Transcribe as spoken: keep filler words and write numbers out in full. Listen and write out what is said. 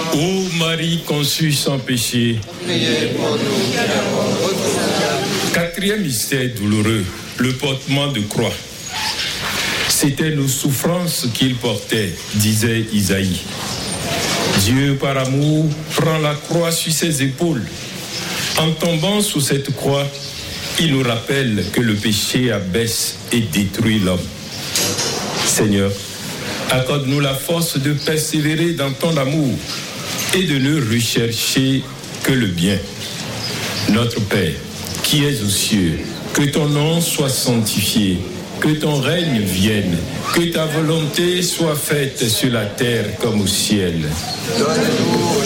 Ô Marie conçue sans péché. Quatrième mystère douloureux, le portement de croix. C'étaient nos souffrances qu'il portait, disait Isaïe. Dieu, par amour, prend la croix sur ses épaules. En tombant sous cette croix, il nous rappelle que le péché abaisse et détruit l'homme. Seigneur, accorde-nous la force de persévérer dans ton amour et de ne rechercher que le bien. Notre Père, qui es aux cieux, que ton nom soit sanctifié, que ton règne vienne, que ta volonté soit faite sur la terre comme au ciel. Donne-nous